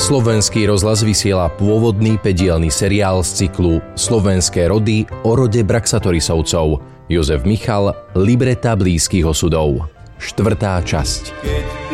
Slovenský rozhlas vysiela pôvodný 5-dielny seriál z cyklu Slovenské rody o rode Braxatorisovcov. Jozef Michal, libreta Blízkych osudov. 4. časť.